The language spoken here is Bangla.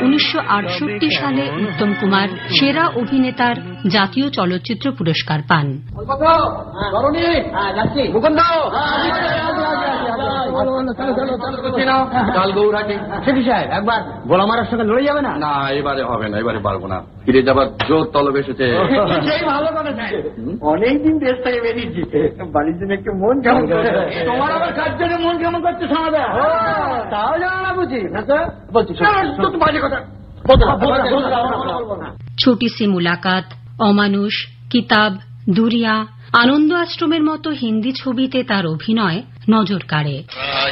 1968 সালে উত্তম কুমার সেরা অভিনেতার জাতীয় চলচ্চিত্র পুরস্কার পান। একবার গোলা মারার সঙ্গে লড়ে যাবে না? না, এবারে হবে না, এবারে পারবো না। ফিরে যাবার জোর তলব এসেছে। ভালো কথা, অনেকদিন দেশ থেকে বেরিয়েছি, বাড়ির জন্য একটু মন কেমন করে। তোমার আবার কার জন্য মন কেমন করছে সমাদা? তাও জানো না বুঝি? বাজে কথা। ছোটি সি মুলাকাত, অমানুষ, কিতাব, দুরিয়া, আনন্দ আশ্রমের মতো হিন্দি ছবিতে তার অভিনয় নজর কাড়ে।